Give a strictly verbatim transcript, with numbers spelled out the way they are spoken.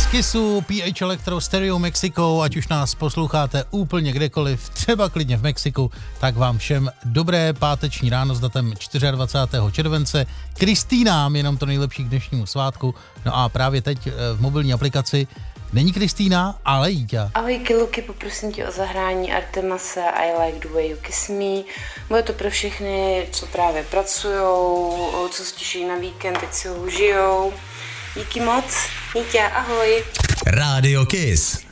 Kissu, P H Electro Stereo Mexico, ať už nás posloucháte úplně kdekoliv, třeba klidně v Mexiku, tak vám všem dobré páteční ráno s datem dvacátého čtvrtého července. Kristýnám jenom to nejlepší k dnešnímu svátku. No a právě teď v mobilní aplikaci není Kristýna, ale Jíťa. Ahoj Kiluky, poprosím tě o zahrání Artemase I Like the Way You Kiss Me. Bude to pro všechny, co právě pracujou, co se těší na víkend, teď si ho užijou. Díky moc, Jíťa, ahoj. Rádio Kiss.